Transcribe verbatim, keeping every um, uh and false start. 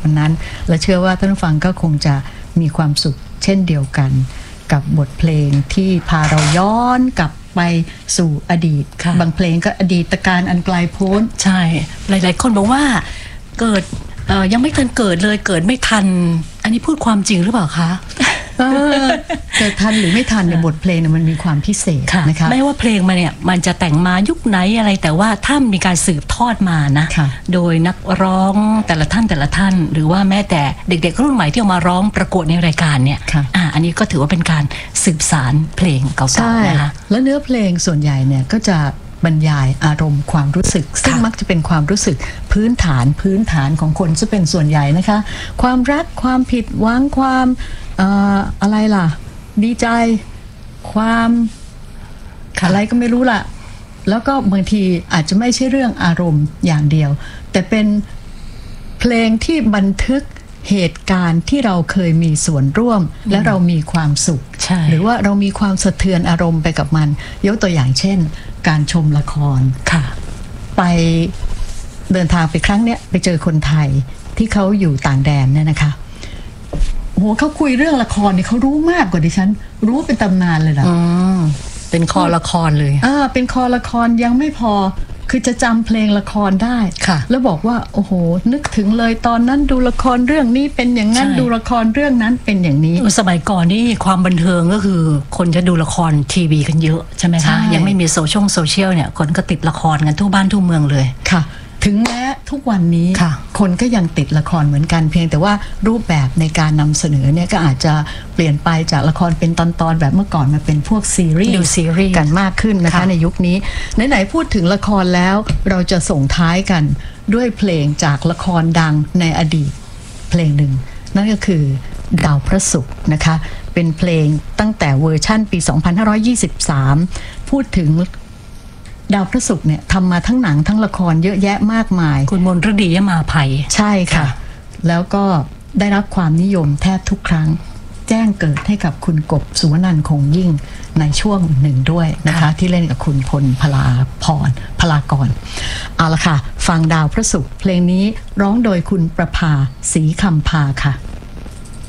วันนั้นและเชื่อว่าท่านผู้ฟังก็คงจะมีความสุขเช่นเดียวกันกับบทเพลงที่พาเราย้อนกลับไปสู่อดีตบางเพลงก็อดีตการอันไกลโพ้นใช่หลายๆคนบอกว่าเกิดยังไม่ทันเกิดเลยเกิดไม่ทันอันนี้พูดความจริงหรือเปล่าคะเกิดทันหรือไม่ทันในบทเพลงเนี่ยมันมีความพิเศษนะคะไม่ว่าเพลงมาเนี่ยมันจะแต่งมายุคไหนอะไรแต่ว่าถ้ามีการสืบทอดมานะโดยนักร้องแต่ละท่านแต่ละท่านหรือว่าแม้แต่เด็กๆรุ่นใหม่ที่เอามาร้องประกวดในรายการเนี่ยอ่าอันนี้ก็ถือว่าเป็นการสืบสานเพลงเก่าๆนะคะและเนื้อเพลงส่วนใหญ่เนี่ยก็จะบรรยายอารมณ์ความรู้สึกซึ่งมักจะเป็นความรู้สึกพื้นฐานพื้นฐานของคนจะเป็นส่วนใหญ่นะคะความรักความผิดหวังความเอ่ออะไรล่ะดีใจความอะไรก็ไม่รู้ล่ะแล้วก็บางทีอาจจะไม่ใช่เรื่องอารมณ์อย่างเดียวแต่เป็นเพลงที่บันทึกเหตุการณ์ที่เราเคยมีส่วนร่วมและเรามีความสุขหรือว่าเรามีความสะเทือนอารมณ์ไปกับมันยกตัวอย่างเช่นการชมละครไปเดินทางไปครั้งเนี้ยไปเจอคนไทยที่เขาอยู่ต่างแดนเนี่ยนะคะโหเขาคุยเรื่องละครเนี่ยเขารู้มากกว่าดิฉันรู้เป็นตำนานเลยล่ะเป็นคอละครเลยอ่าเป็นคอละครยังไม่พอคือจะจำเพลงละครได้แล้วบอกว่าโอ้โหนึกถึงเลยตอนนั้นดูละครเรื่องนี้เป็นอย่างนั้นดูละครเรื่องนั้นเป็นอย่างนี้สมัยก่อนนี่ความบันเทิงก็คือคนจะดูละครทีวีกันเยอะใช่ไหมคะยังไม่มีโซเชียลโซเชียลเนี่ยคนก็ติดละครกันทั่วบ้านทั่วเมืองเลยค่ะถึงแม้ทุกวันนี้คนก็ยังติดละครเหมือนกันเพียงแต่ว่ารูปแบบในการนำเสนอเนี่ยก็อาจจะเปลี่ยนไปจากละครเป็นตอนๆแบบเมื่อก่อนมาเป็นพวกซีรีส์กันมากขึ้นนะคะในยุคนี้ไหนๆพูดถึงละครแล้วเราจะส่งท้ายกันด้วยเพลงจากละครดังในอดีตเพลงหนึ่งนั่นก็คือดาวพระศุกร์นะคะเป็นเพลงตั้งแต่เวอร์ชั่นปีสองพันห้าร้อยยี่สิบสามพูดถึงดาวพระศุกร์เนี่ยทำมาทั้งหนังทั้งละครเยอะแยะมากมายคุณมนฤดียมาภัยใช่ค่ะแล้วก็ได้รับความนิยมแทบทุกครั้งแจ้งเกิดให้กับคุณกบสุวรรณันท์คงยิ่งในช่วงหนึ่งด้วยนะคะที่เล่นกับคุณพลพลาพรพลากรเอาละค่ะฟังดาวพระศุกร์เพลงนี้ร้องโดยคุณประภาศรีคำพาค่ะ